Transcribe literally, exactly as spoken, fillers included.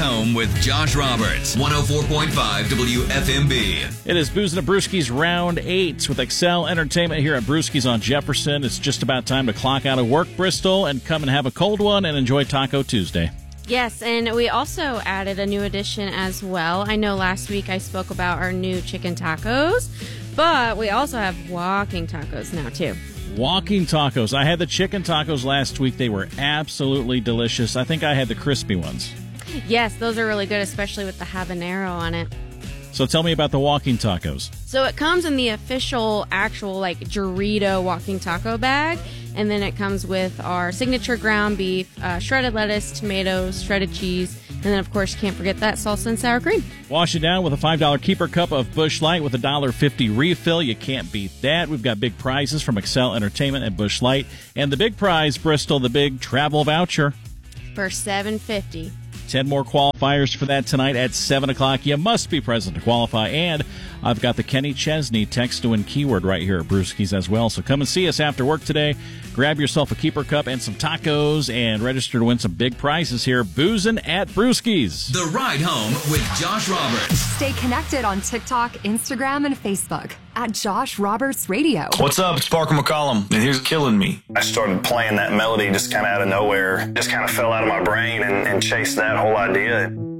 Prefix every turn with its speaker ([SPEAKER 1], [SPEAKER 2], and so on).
[SPEAKER 1] Home with Josh Roberts, one oh four point five W F M B.
[SPEAKER 2] It is Boozin' and Brewskis round eight with Excel Entertainment here at Brewskis on Jefferson. It's just about time to clock out of work, Bristol, and come and have a cold one and enjoy Taco Tuesday.
[SPEAKER 3] Yes, and we also added a new addition as well. I know last week I spoke about our new chicken tacos, but we also have walking tacos now, too.
[SPEAKER 2] Walking tacos. I had the chicken tacos last week. They were absolutely delicious. I think I had the crispy ones.
[SPEAKER 3] Yes, those are really good, especially with the habanero on it.
[SPEAKER 2] So tell me about the walking tacos.
[SPEAKER 3] So it comes in the official, actual, like, Dorito walking taco bag. And then it comes with our signature ground beef, uh, shredded lettuce, tomatoes, shredded cheese, and then, of course, you can't forget that salsa and sour cream.
[SPEAKER 2] Wash it down with a five dollar Keeper Cup of Busch Light with a one dollar fifty refill. You can't beat that. We've got big prizes from Excel Entertainment and Busch Light. And the big prize, Bristol, the big travel voucher.
[SPEAKER 3] For seven fifty.
[SPEAKER 2] Ten more qualifiers for that tonight at seven o'clock. You must be present to qualify. And I've got the Kenny Chesney text to win keyword right here at Brewskis as well. So come and see us after work today. Grab yourself a Keeper Cup and some tacos and register to win some big prizes here. Boozin' at Brewskis.
[SPEAKER 1] The Ride Home with Josh Roberts.
[SPEAKER 4] Stay connected on TikTok, Instagram, and Facebook at Josh Roberts Radio.
[SPEAKER 5] What's up? It's Parker McCollum, and here's Killing Me.
[SPEAKER 6] I started playing that melody just kind of out of nowhere. Just kind of fell out of my brain and, and chased that whole idea.